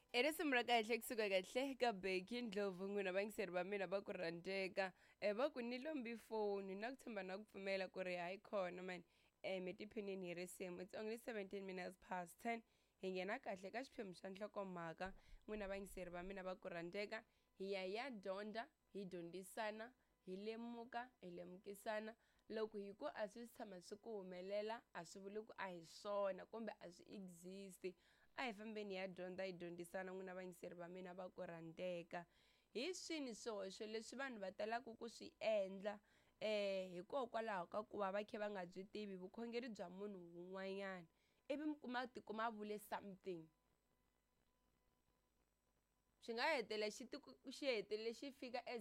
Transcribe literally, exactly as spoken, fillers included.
Erisimu ra kahle kusuka kahle ka Bheki Ndlovu n'wina vangiseri va mina va ku rhandzeka um va ku ni lombi foni na ku tshemba na ku pfumela ku ri hayi khona mani um mi tiphinini hi risimu it's only seventeen minutes past ten hi nghena kahle ka xiphemu xa nhlokomhaka n'wina vangiseri va mina va ku rhandzeka hi ya hi ya dyondza hi dyondzisana hi lemuka hi lemukisana loko hi ku a swi tshama swi ku humelela a swi vuli ku a hi swona kumbe a swi exist a hi fambeni hi ya dyondza hi dyondzisana n'wina vangiseri va mina va ku rhandzeka hi swini swihoxo leswi vanhu va talaka ku swi endla um hikokwalaho ka ku va va kha va nga byi tivi vukhongeri bya munhu wun'wanyana ivi mi kuma tikuma a vule something swi nga hetelela xi xi hetelele xi fika as